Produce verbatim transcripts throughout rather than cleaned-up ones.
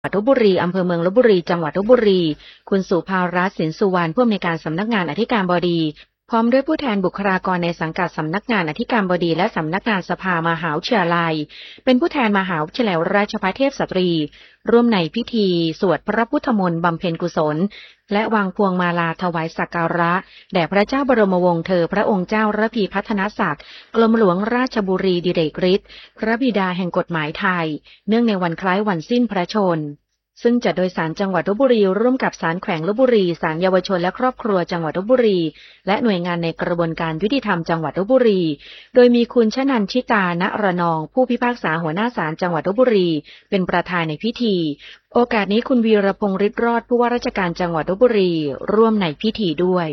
ลพบุรีอำเภอเมืองลพบุรีจังหวัดลพบุรีคุณสุภารัตน์สินสุวรรณผู้อำนวยการสำนักงานอธิการบดีพร้อมด้วยผู้แทนบุคลากรในสังกัดสำนักงานอธิการบดีและสำนักงานสภามหาวิทยาลัยเป็นผู้แทนมหาวิทยาลัยราชภัฏเทพสตรีร่วมในพิธีสวดพระพุทธมนต์บำเพ็ญกุศลและวางพวงมาลาถวายสักการะแด่พระเจ้าบรมวงศ์เธอพระองค์เจ้าระพีพัฒนศักดิ์กรมหลวงราชบุรีดิเรกฤทธิ์พระบิดาแห่งกฎหมายไทยเนื่องในวันคล้ายวันสิ้นพระชนซึ่งจัดโดยศาลจังหวัดลพบุรีร่วมกับศาลแขวงลพบุรีศาลเยาวชนและครอบครัวจังหวัดลพบุรีและหน่วยงานในกระบวนการยุติธรรมจังหวัดลพบุรีโดยมีคุณชนันชิตาณระนองผู้พิพากษาหัวหน้าศาลจังหวัดลพบุรีเป็นประธานในพิธีโอกาสนี้คุณวีรพงษ์ฤทธิ์รอดผู้ว่าราชการจังหวัดลพบุรีร่วมในพิธีด้วย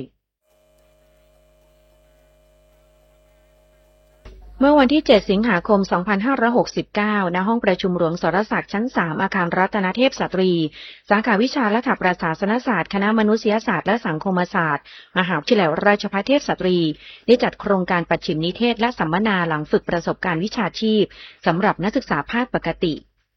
เมื่อวันที่เจ็ดสิงหาคมสองพันห้าร้อยหกสิบเก้าณห้องประชุมหลวงสรศักดิ์ชั้นสามอาคารรัตนเทพสตรีสาขาวิชาและประศาสนศาสตร์คณะมนุษยศาสตร์และสังคมศาสตร์มหาวิทยาลัยราชภัฏเทพสตรีได้จัดโครงการปัจฉิมนิเทศและสัมมนาหลังฝึกประสบการณ์วิชาชีพสำหรับนักศึกษาภาคปกติ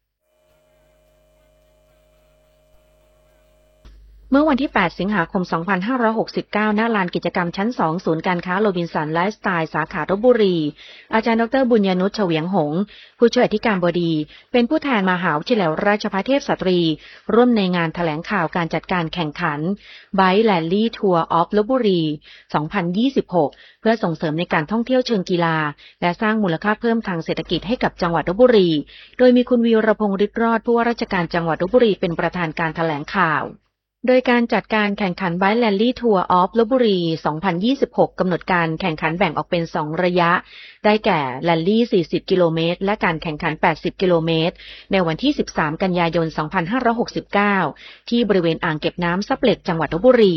เมื่อวันที่แปดสิงหาคมสองพันห้าร้อยหกสิบเก้าณลานกิจกรรมชั้นสองศูนย์การค้าโรบินสันไลฟ์สไตล์สาขาลพบุรีอาจารย์ดรบุญญนุชเฉวียงหงส์ผู้ช่วยอธิการบดีเป็นผู้แทนมหาวิทยาลัยราชภัฏเทพสตรีร่วมในงานแถลงข่าวการจัดการแข่งขัน Bike Rally Tour of ลพบุรีสองพันยี่สิบหกเพื่อส่งเสริมในการท่องเที่ยวเชิงกีฬาและสร้างมูลค่าเพิ่มทางเศรษฐกิจให้กับจังหวัดลพบุรีโดยมีคุณวีรพงษ์ฤทธิ์รอดผู้ว่าราชการจังหวัดลพบุรีเป็นประธานการแถลงข่าวโดยการจัดการแข่งขัน Bike Rally Tour of ลพบุรีสองพันยี่สิบหกกำหนดการแข่งขันแบ่งออกเป็นสองระยะได้แก่แรลลี่สี่สิบกิโลเมตรและการแข่งขันแปดสิบกิโลเมตรในวันที่สิบสามกันยายนสองพันห้าร้อยหกสิบเก้าที่บริเวณอ่างเก็บน้ำซับเหล็กจังหวัดลพบุรี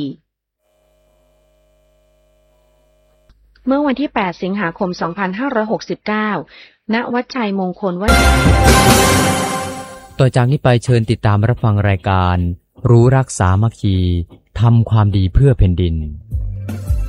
เมื่อวันที่แปดสิงหาคมสองพันห้าร้อยหกสิบเก้าณวัดชัยมงคลวนาต่อจากนี้ไปเชิญติดตามรับฟังรายการรู้รักสามัคคีทำความดีเพื่อแผ่นดิน